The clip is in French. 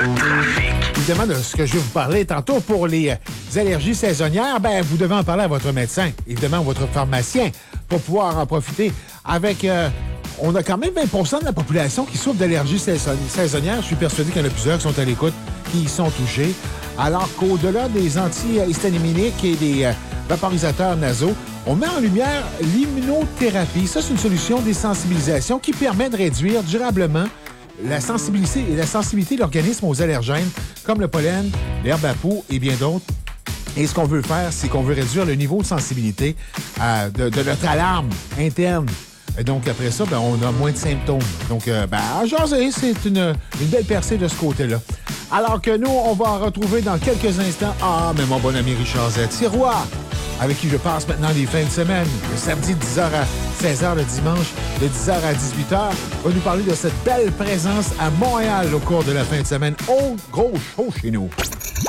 le trafic. Évidemment, de ce que je vais vous parler tantôt pour les allergies saisonnières, vous devez en parler à votre médecin, évidemment, votre pharmacien, pour pouvoir en profiter avec... on a quand même 20 de la population qui souffre d'allergies saisonnières. Je suis persuadé qu'il y en a plusieurs qui sont à l'écoute, qui y sont touchés. Alors qu'au-delà des antihistaminiques et des vaporisateurs nasaux, on met en lumière l'immunothérapie. Ça, c'est une solution de sensibilisation qui permet de réduire durablement la sensibilité de l'organisme aux allergènes, comme le pollen, l'herbe à peau et bien d'autres. Et ce qu'on veut faire, c'est qu'on veut réduire le niveau de sensibilité de notre alarme interne. Et donc, après ça, on a moins de symptômes. Donc, à jaser, c'est une belle percée de ce côté-là. Alors que nous, on va en retrouver dans quelques instants. Ah, mais mon bon ami Richard Z. C'est Roy, avec qui je passe maintenant les fins de semaine. Le samedi, 10h à 16h, le dimanche, de 10h à 18h, va nous parler de cette belle présence à Montréal au cours de la fin de semaine. Oh, gros show chez nous.